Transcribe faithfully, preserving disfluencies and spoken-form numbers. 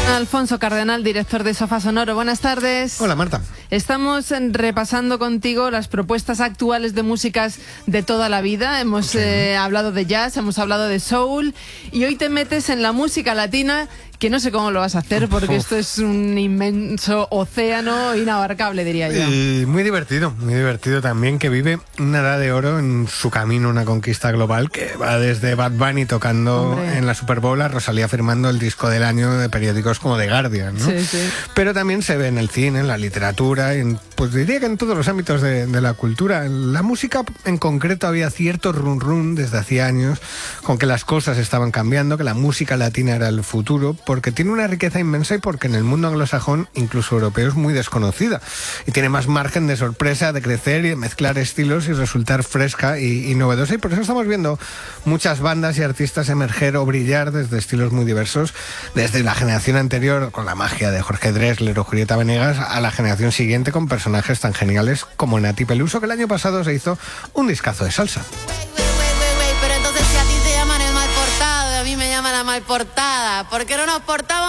Alfonso Cardenal, director de Sofá Sonoro. Buenas tardes. Hola, Marta. Estamos repasando contigo las propuestas actuales de músicas de toda la vida. Hemos sí. eh, hablado de jazz, hemos hablado de soul y hoy te metes en la música latina, que no sé cómo lo vas a hacer porque Uf. esto es un inmenso océano inabarcable, diría yo. Y muy divertido, muy divertido también, que vive una edad de oro en su camino, una conquista global que va desde Bad Bunny tocando Hombre. en la Super Bowl a Rosalía firmando el disco del año de periódicos como The Guardian, ¿no? Sí, sí. Pero también se ve en el cine, en la literatura, en, pues diría que en todos los ámbitos de, de la cultura. En la música en concreto había cierto run run desde hacía años con que las cosas estaban cambiando, que la música latina era el futuro, porque tiene una riqueza inmensa y porque en el mundo anglosajón, incluso europeo, es muy desconocida y tiene más margen de sorpresa, de crecer y de mezclar estilos y resultar fresca y, y novedosa, y por eso estamos viendo muchas bandas y artistas emerger o brillar desde estilos muy diversos, desde la generación anterior con la magia de Jorge Drexler o Julieta Venegas a la generación siguiente con personajes tan geniales como Nati Peluso, que el año pasado se hizo un discazo de salsa. Pero entonces si a ti te llaman el mal portado y a mí me llaman la mal portada, ¿por qué no nos portamos?